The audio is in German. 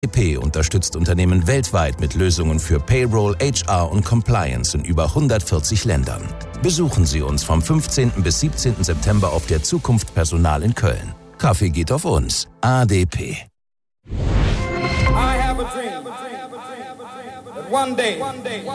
ADP unterstützt Unternehmen weltweit mit Lösungen für Payroll, HR und Compliance in über 140 Ländern. Besuchen Sie uns vom 15. bis 17. September auf der Zukunft Personal in Köln. Kaffee geht auf uns. ADP. I have a dream that one day